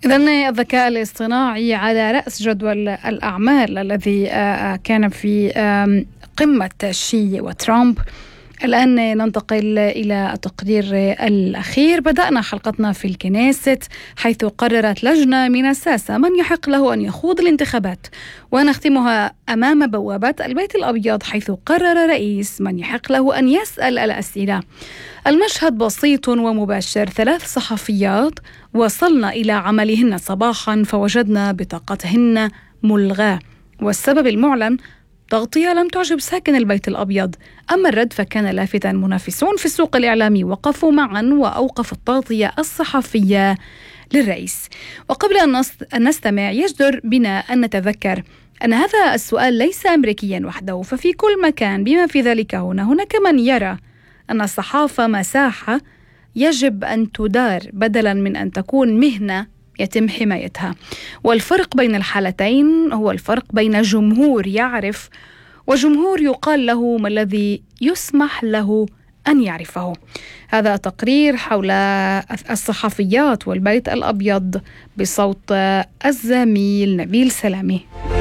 إذن الذكاء الاصطناعي على رأس جدول الأعمال الذي كان في قمة شي وترامب. الآن ننتقل إلى التقرير الأخير. بدأنا حلقتنا في الكنيست، حيث قررت لجنة من الساسة من يحق له أن يخوض الانتخابات، ونختمها أمام بوابة البيت الأبيض، حيث قرر رئيس من يحق له أن يسأل الأسئلة. المشهد بسيط ومباشر. 3 صحفيات وصلنا إلى عملهن صباحا فوجدنا بطاقتهن ملغاة، والسبب المعلن تغطية لم تعجب ساكن البيت الأبيض. أما الرد فكان لافتا. منافسون في السوق الإعلامي وقفوا معا وأوقفوا التغطية الصحفية للرئيس. وقبل أن نستمع، يجدر بنا أن نتذكر أن هذا السؤال ليس أمريكيا وحده، ففي كل مكان بما في ذلك هناك من يرى أن الصحافة مساحة يجب أن تدار بدلا من أن تكون مهنة يتم حمايتها. والفرق بين الحالتين هو الفرق بين جمهور يعرف وجمهور يقال له ما الذي يسمح له أن يعرفه. هذا تقرير حول الصحفيات والبيت الأبيض بصوت الزميل نبيل سلامي.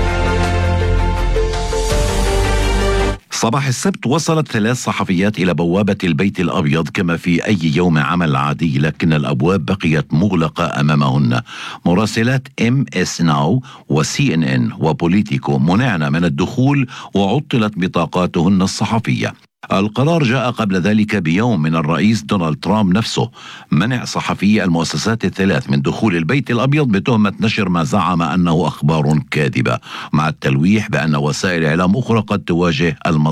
صباح السبت وصلت 3 صحفيات إلى بوابة البيت الأبيض كما في أي يوم عمل عادي، لكن الأبواب بقيت مغلقة أمامهن. مراسلات MS Now وCNN وبوليتيكو منعن من الدخول وعطلت بطاقاتهن الصحفية. القرار جاء قبل ذلك بيوم من الرئيس دونالد ترامب نفسه، منع صحفي المؤسسات ال3 من دخول البيت الأبيض بتهمة نشر ما زعم أنه أخبار كاذبة، مع التلويح بأن وسائل إعلام أخرى قد تواجه